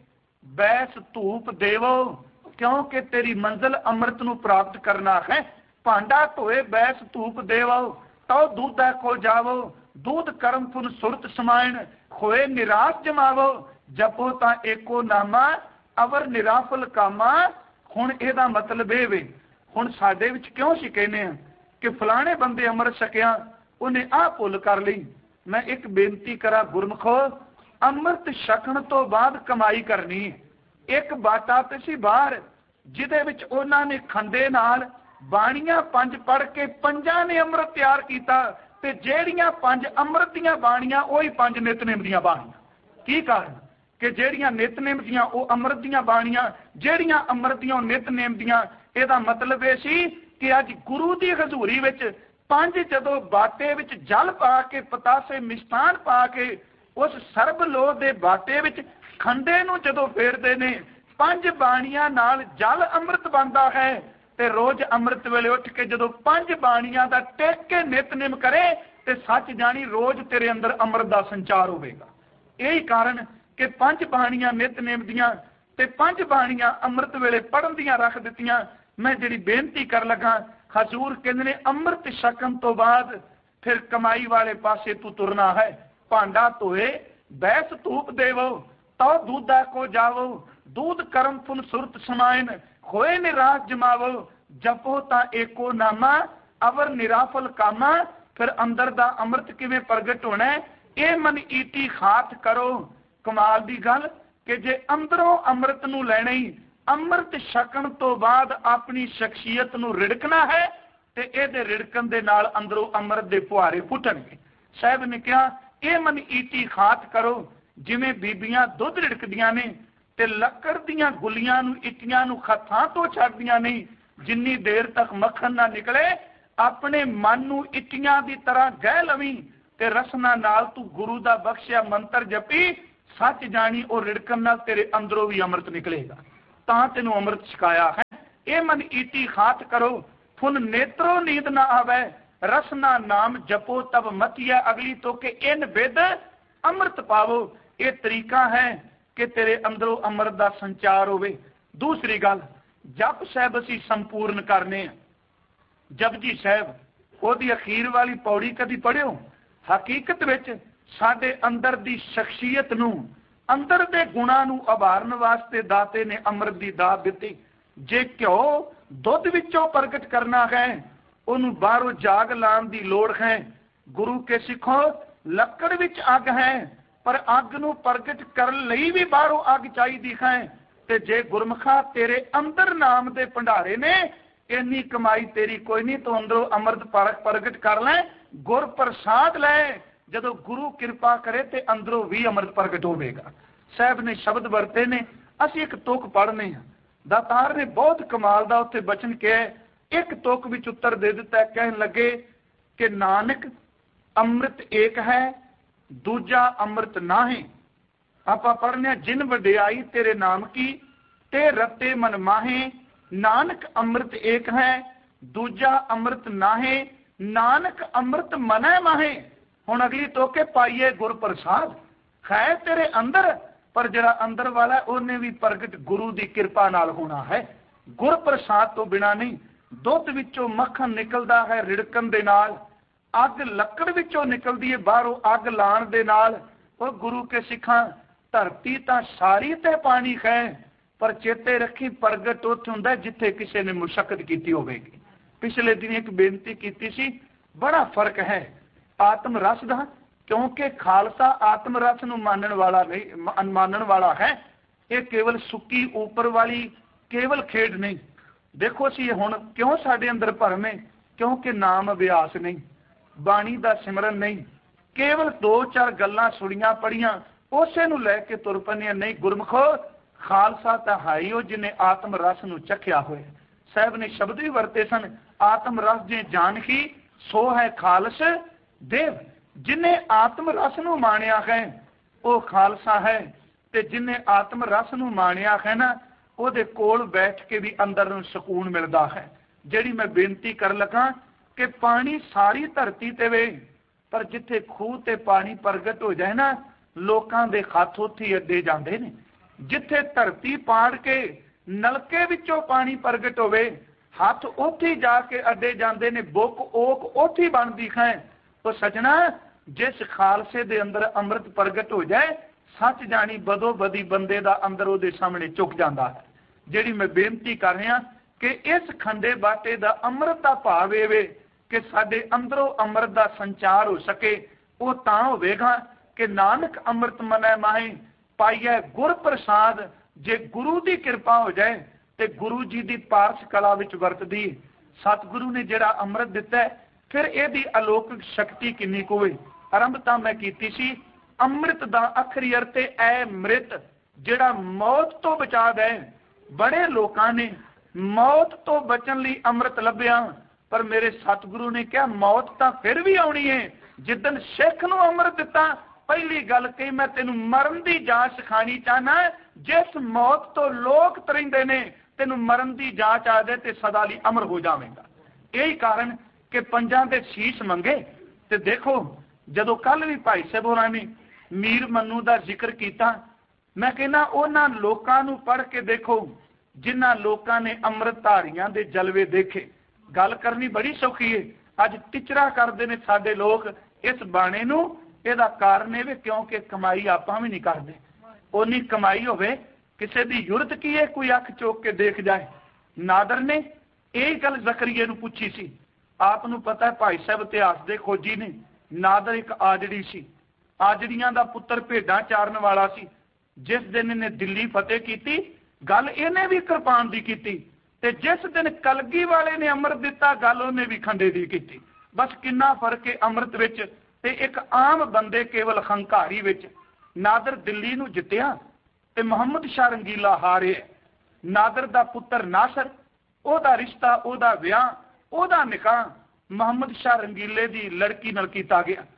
बैस धूप देवो, क्योंकि तेरी मंजिल अमृत नू प्राप्त करना है। भांडा धोए बैस धूप देवो, तो दूधा को जावो, दूध कर्म पुन सुरत समायण, खोए निराश जमावो, जपो ता एको नामा अवर निराफल कामा। हुण इहदा मतलब ये वे, हुण साडे विच क्यों सी कहने आ कि फलाने बंदे अमृत छकिया उन्हें आ भुल कर ली। मैं एक बेनती करा गुरमुखो, अमृत छकण तो बाद कमाई करनी। एक बाटा ते सी बाहर जिहदे विच उन्हां ने खंडे नाल बाणियां पंज पढ़ के पंजां ने अमृत तैयार कीता ते जेड़ियां पंज अमृत दीयां बाणियां ओही पंज नितनेम दीयां बाणियां। की कारण कि जेड़ियां नितनेम दीयां ओ अमृत दीयां बाणियां, जेड़ियां अमृत दीयां नितनेम दीयां। इहदा मतलब ये सी कि अज गुरु की हजूरी विच पंज जदों बाटे विच जल पा के पतासे मिष्ठान पा के उस सर्बलोह दे बाटे विच खंडे नूं जदों फेरदे ने, पंज बाणियां नाल जल अमृत बनदा है। ते रोज अमृत वेले उठ के जदों पंज बाणियां दा टेक के नितनेम करे ते सच जानी रोज तेरे अंदर अमृत दा संचार होवेगा। यही कारण कि पंज बाणियां नितनेम दियां ते पंज बाणियां अमृत वेले पढ़न दियां रख दित्तियां। मैं जिहड़ी बेनती कर लगा, हजूर कहंदे ने अमृत छकन तो बाद फिर कमाई वाले पासे तू तुरना है। भांडा धोए बैस धूप देवो, तो दूधा को जावो, दूध कर्म पुन सुरत समायन, खोए निराश जमावो, जपो ता एको नामा अवर निराफल कामा। फिर अंदर दा अमृत किवें प्रगट होना है, ये मन ईटी खात करो। कमाल दी गल कि जे अंदरों अमृत नूं लैणे ही अमृत छकण तो बाद अपनी शख्सियत नूं रिड़कना है ते इहदे रिड़कण दे नाल अंदरों अमृत दे फुहारे फुटणगे। साहब ने कहा ये मन ईटी खात करो, जिवें बीबियां दुध रिड़कदियां ने ते लक्कड़ दीयां गुलियां नूं इटियां नूं हत्थां तो छड्डदियां नहीं। जिन्नी देर तक मक्खन ना निकले अपने मन नूं इटियां दी तरह गह लवी, ते रसना नाल तू गुरु दा बख्शिया मंत्र जपी, सच जानी और रिड़कन नाल तेरे अंदरों भी अमृत निकलेगा। तां तेनू अमृत छकाया है। ए मन ईटी खात करो, फुन नेत्रो नींद ना आवे, रसना नाम जपो तब मतिया अगली तो के इन बिद अमृत पावो। ये तरीका है कि तेरे अंदरों अमृत का संचार होवे। दूसरी गल, जप साहब असी संपूर्ण करने। जपजी साहब ओदी अखीर वाली पौड़ी कदी पढ़ियो? हकीकत विच साडे अंदर दी शख्सियत नू, अंदर दे गुणां नू उभारन वास्ते दाते ने अमृत दी दात दित्ती। जे घ्यो दुध विचों प्रगट करना है, उन्होंने बाहरों जाग लाने की लोड़ है। गुरु के सिखो लकड़ विच अग है, पर अग नू प्रगट करन लई भी बाहरों अग चाहिदी है। ते जे गुरमुखा तेरे अंदर नाम दे भंडारे ने, इन्नी कमाई तेरी कोई नहीं, तो अंदरों अमृत प्रगट कर ले, गुर प्रसाद ले। जदों गुरु कृपा करे ते अंदरों भी अमृत प्रगट होवेगा। साहब ने शब्द वरते ने, असीं एक तुक पढ़ने हैं। दातार ने बहुत कमाल दा उत्थे बचन कहा, एक तुक विच उत्तर दे दिता। कहन लगे कि नानक अमृत एक है, दूजा अमृत ना है। आप पढ़ने, जिन वडियाई तेरे नाम की, ते रते मन माहे, नानक अमृत एक है, दूजा अमृत ना है, नानक अमृत मनै माहे। हुण अगली तोके पाइए गुर प्रसाद है तेरे अंदर, पर जरा अंदर वाला उन्हें भी प्रगट गुरु की कृपा नाल होना है। गुर प्रसाद तो बिना नहीं। दुध विचों मक्खन निकलता है रिड़कन दे नाल, अग लकड़ विचों निकलती है बाहरों अग लाण दे नाल। और गुरु के सिखा धरती तां सारी ते पानी है, पर चेते रखी प्रगट उत्थे हुंदा जिथे किसी ने मुशक्कत की होवेगी। पिछले दिन एक बेनती की सी, बड़ा फर्क है आत्म रस का, क्योंकि खालसा आत्म रस नूं मानण वाला नहीं, मानण वाला है। ये केवल सुक्की ऊपर वाली केवल खेड नहीं। देखो सी हुण क्यों साडे अंदर भरम है, क्योंकि नाम अभ्यास नहीं, बाणी दा सिमरन नहीं, केवल दो चार गल्लां सुणियां पढ़ियां उसे नूं लै के तुर पैंदे नहीं। गुरमुखो खालसा तां है ही जिन्हें आत्म रस नूं चखिया होए। साहब ने शब्द भी वरते सन, आत्म रस जे जान ही सो है खालस देव। जिन्हें आत्म रस नूं माणिया है वो खालसा है, ते जिन्हें आत्म रस नूं माणिया है ना, ਉਹਦੇ ਕੋਲ बैठ के भी अंदर ਨੂੰ ਸਕੂਨ मिलता है। ਜਿਹੜੀ मैं बेनती कर लगा कि पानी सारी धरती ते वे, पर जिथे खूह ते पानी प्रगट हो जाए ना, लोकां दे हत्थ उत्थे अड्डे जाते हैं। जिथे धरती पाड़ के नलके विचों पानी प्रगट होवे, हत्थ उत्थे जाके अड्डे जाते हैं, बुक ओक उत्थे बनती है। तो सजना जिस खालसे दे अंदर अमृत प्रगट हो जाए, सच जानी बदो बदी बंदे दा अंदर उहदे सामने झुक जाता है। जिहड़ी मैं बेनती कर रहा कि इस खंडे बाटे दा अमृत दा भाव एवे कि साडे अंदरों अमृत दा संचार हो सके। वो तां होवेगा कि नानक अमृत मनै माहे, पाइए गुर प्रसाद। जे गुरु की कृपा हो जाए तो गुरु जी की पारस कला विच वरतदी। सतगुरु ने जिहड़ा अमृत दिता है, फिर यदी अलौकिक शक्ति किन्नी कुछ होवे। आरंभ तां मैं कीती सी, अमृत दा अखरी अर्थ ऐ मृत, जिहड़ा मौत तो बचा दे। बड़े लोगों ने मौत तो बचन लई अमृत लभ्या, पर मेरे सतगुरु ने कहा मौत तां फिर भी आउणी है। जिदन सिख नूं अमृत दिता, पहली गल कही मैं तेनू मरण की जांच सिखानी चाहना। जिस मौत तो लोग तरिंदे ने, तेनू मरण की जांच आ जाए तो सदा लई अमर हो जावेगा। यही कारण कि पंजां दे शीश मंगे। ते देखो जदों कल भी भाई साहब होरां ने मीर मन्नू का जिक्र किया, मैं कहना उन्हां लोकां नूं पढ़ के देखो जिन्हां लोकां ने अमृत धारियां दे जलवे देखे। गल करनी बड़ी सौखी है, अज टिचरा करते हैं साडे लोग इस बाणे नूं। इहदा कारण है क्योंकि कमाई आपां भी नहीं करते। उन्नी कमाई होवे, किसी की जुरत की है कोई अख चोक के देख जाए। नादर ने यही गल जकरिए नूं पूछी सी। आप नूं पता है भाई साहब इतिहास के खोजी ने, नादर एक आजड़ी सी, आजड़ियां दा पुत्र भेडां चारन वाला सी। जिस दिन इन्हें दिल्ली फतेह की, गल इन्हें भी कृपान की की, ते जिस दिन कलगी वाले ने अमृत दिता, गल उन्हें भी खंडे की की। बस किन्ना फर्क है अमृत विच ते एक आम बंदे केवल हंकारी विच। नादर दिल्ली नूं जित्तिया ते मुहम्मद शाह रंगीला हारे। नादर दा पुत्र नासर, ओदा रिश्ता, ओदा विआह, ओदा निकाह मुहम्मद शाह रंगीले दी लड़की नाल कीता गया।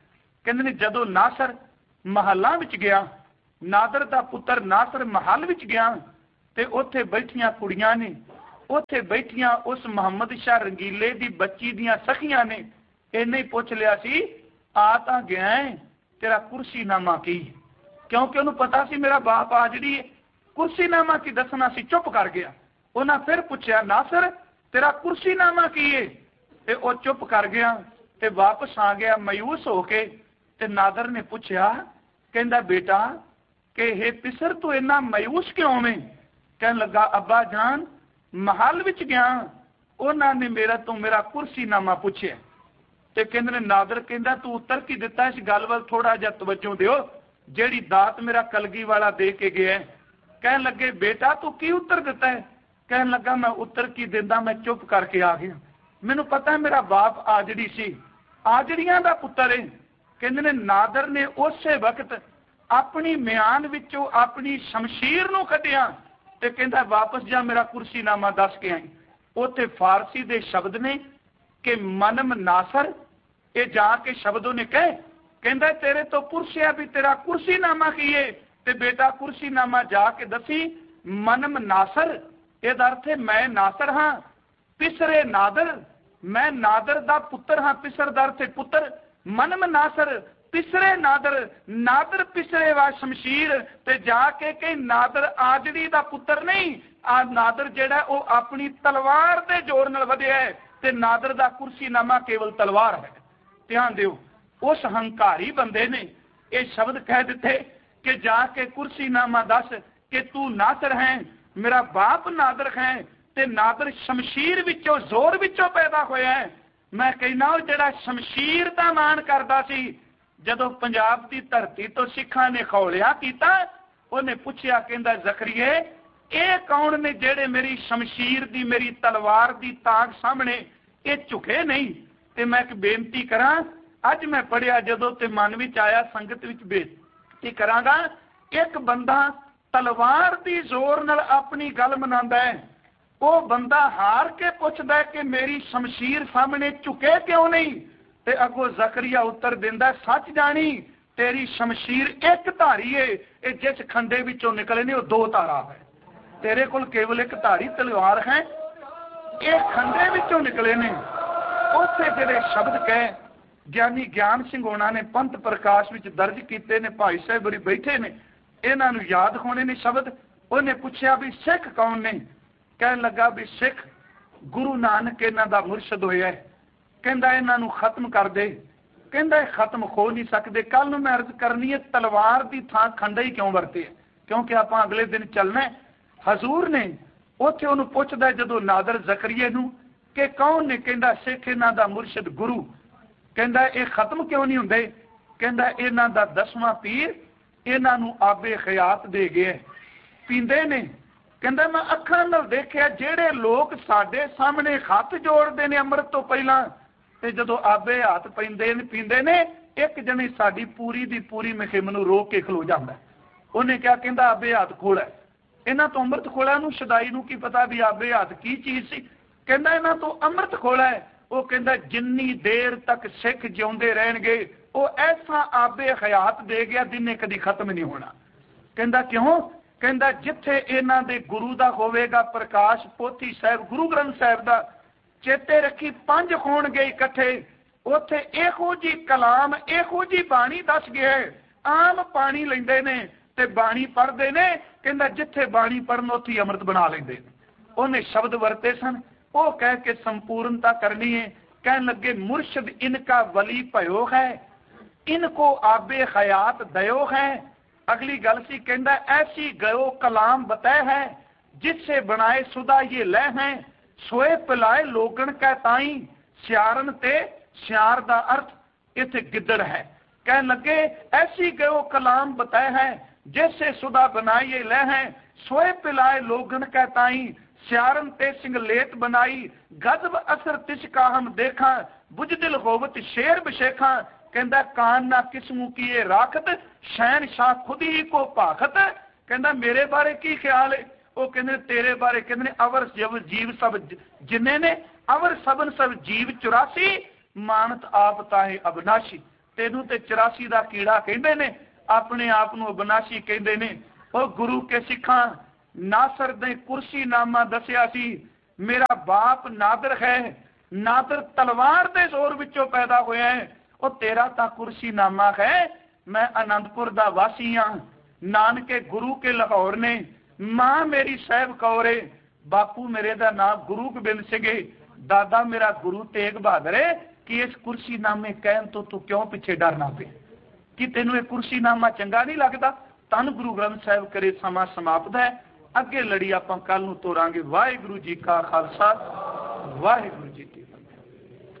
कहते ने जदों नासर महलों विच गया, नादर दा पुत्र नासर महल विच गया ते उत्थे बैठियां कुड़ियां ने, उत्थे बैठियां उस मुहम्मद शाह रंगीले दी बच्ची दियां सखियां ने इन्हें ही पुछ लिया सी, आ तां गया है, तेरा कुर्सीनामा की? क्योंकि उन्होंने पता सी मेरा बाप आ जी है, कुर्सीनामा की दसना सी, चुप कर गया। उन्हें फिर पूछा, नासर तेरा कुर्सीनामा की है? ते वो चुप कर गया ते वापस आ गया मायूस होके। ते नादर ने पूछा, कहंदा बेटा कि हे पिसर तू इन्ना मायूस क्यों में? कहने लगा, अब्बा जान महल विच गया, उन्होंने मेरा तो मेरा कुर्सीनामा पूछे। ते कहंदे ने नादर कहंदा तू उत्तर की दिता, इस गल वल थोड़ा जिहा तवज्जो दिओ जेड़ी दात मेरा कलगी वाला दे के गया। कहने लगे, बेटा तू की उत्तर दिता है? कहने लगा, मैं उत्तर की दिंदा, मैं चुप करके आ गया, मैनू पता है मेरा बाप आजड़ी सी, आजड़ियां दा पुत्तर है। कहंदे ने नादर ने उस वक्त अपनी म्यान विचों अपनी शमशीर नूं कढिया ते कहंदा वापस जा, मेरा कुर्सीनामा दस के आई। उत्थे फारसी दे शब्द ने कि मनम नासर, ये जाके शब्दों ने कहे, कहंदा तेरे तो पुरसिया भी तेरा कुर्सीनामा की है, ते बेटा कुर्सीनामा जाके दसी। मनम नासर इहदा अर्थ है मैं नासर हाँ, पिसरे नादर, मैं नादर दा पुत्र हाँ, पिसर दा अर्थ है पुत्र। मनम नासर पिसरे नादर, नादर पिसरे वा शमशीर, ते जाके कहीं नादर आजड़ी दा पुत्र नहीं, आ नादर जेड़ा वो अपनी तलवार दे जोर नाल वधिया है, ते नादर दा कुर्सीनामा केवल तलवार है। ध्यान दिओ, उस हंकारी बंदे ने ये शब्द कह दिते कि जाके कुर्सीनामा दस कि तू नासर है, मेरा बाप नादर है, ते नादर शमशीर विचों जोर विचों पैदा होया है। मैं कहना जेड़ा शमशीर दा मान करदा सी, जदों पंजाब की धरती तो सिखां ने खौलिया कीता, उन्हें पूछया, कहंदा जकरिए ये कौन ने जेड़े मेरी शमशीर दी मेरी तलवार दी ताक सामने ये झुके नहीं? ते मैं एक बेनती करा, अज मैं पढ़िया जदों ते मन विच आया, संगत विच बेनती करांगा, एक बंदा तलवार दी जोर नाल अपनी गल मनांदा है, वो बंदा हार के पुछदा है कि मेरी शमशीर सामने झुके क्यों नहीं? ते अगो जकरिया उत्तर दिंदा, सच जानी तेरी शमशीर एक धारी है, ये जिस खंडे विचों निकले ने वो दो धारा है, तेरे कोल केवल एक धारी तलवार है, ये खंडे विचों निकले ने। उत्थे जेड़े शब्द कहे ज्ञानी ज्ञान सिंह होना ने पंथ प्रकाश विच दर्ज कीते ने, भाई साहब बड़ी बैठे ने, इन्हां नूं याद होने ने शब्द। उन्हें पूछया भी सिख कौन ने? कहन लगा भी सिख गुरु नानक इन्हां दा मुर्शद होया है। कहंदा इन्हां नूं खत्म कर दे, कहंदा खत्म हो नहीं सकते। कल नूं मैं अर्ज करनी है तलवार की थां खंडा ही क्यों वरते है, क्योंकि आपां अगले दिन चलना है। हजूर ने उत्थे उहनूं पुछदा जदों नादर जकरिए नूं कि कौन ने? कहंदा सिख इन्हां दा मुर्शद गुरु। कहंदा ये खत्म क्यों नहीं हुंदे? कहंदा इन्हां दा दसवां पीर इन्हां नूं आबे खयात दे गए, पींदे ने। कहंदा मैं अखां नाल देखिया जेड़े लोग साडे सामने हथ जोड़दे ने अमृत तो पहलां, ते जदों आबे हाथ पैंदे ने पींदे ने, एक जने साडी पूरी दी पूरी मुहिम नूं रोक के खलो जांदा। उन्हें क्या कहंदा आबे हाथ खोला, इन्हां तो अमृत खोला नूं शदाई नूं की पता भी आबे हाथ की चीज़ सी। कहंदा इन्हां तो अमृत खोला है। वो कहंदा जिन्नी देर तक सिख जिउंदे रहणगे वो ऐसा आबे हयात दे गया जिन्हें कदी खत्म नहीं होना। कहंदा क्यों? कहंदा जिथे इन्हां दे गुरु दा होवेगा प्रकाश पोथी साहिब गुरु ग्रंथ साहिब दा, चेते रखी पंज होणगे इकट्ठे, उत्थे इहो जी कलाम इहो जी बाणी दस गया है। आम पानी लैंदे ने ते बाणी पढ़दे ने, कहंदा जिथे बाणी पढ़न उत्थे अमृत बना लैंदे। उन्हें शब्द वरते सन, वो कह के संपूर्णता करनी है। कहने लगे मुर्शद इनका वली भयो है, इनको आबे हयात दयो है। अगली गल सी, कहंदा ऐसी गयो कलाम बताए है, जिससे बनाए सुदा ये लह है, सोए पिलाए लोगन कै ताई, सियारन ते सियार दा अर्थ इथे गिद्दड़ है। कहने लगे ऐसी गयो कलाम बताए है, जैसे सुदा बनाए ये लह है, सोए पिलाए लोगन कै ताई, सियारन ते सिंगलेट बनाई, गजब असर तिसका हम देखा, बुजदिल होवत शेर बशेखा। कहंदा कान ना किस्मू की ये राखत, शहनशाह खुद ही को भाखत। कहंदा मेरे बारे की ख्याल है? वो कहंदे तेरे बारे कहंदे अवर जब जीव सब जिन्ने ने, अवर सबन सब जीव चौरासी, मानत आप ताहे अबनाशी। तेनू ते चौरासी का कीड़ा कहते ने, अपने आप को अविनाशी कहते ने। और गुरु के सिखा नासर ने कुर्सी नामा दसिया सी, मेरा बाप नादर है, नादर तलवार के जोर विचों पैदा होया है, और तेरा ता कुर्सी नामा है। मैं आनंदपुर दा वासी हाँ, नानके गुरु के लाहौर ने, मां मेरी साहब कौर है, बापू मेरे दा नाम गुरु गोबिंद सिंह, दादा मेरा गुरु तेग बहादुर है। कि इस कुर्सी नामे कहन तो तू क्यों पिछे डरना पे, कि तेनू एक कुर्सी नामा चंगा नहीं लगता। धन गुरु ग्रंथ साहिब करे समा समाप्त है, अगे लड़ी आपां कल नूं तोरांगे। वाहिगुरू जी का खालसा, वाहिगुरू जी की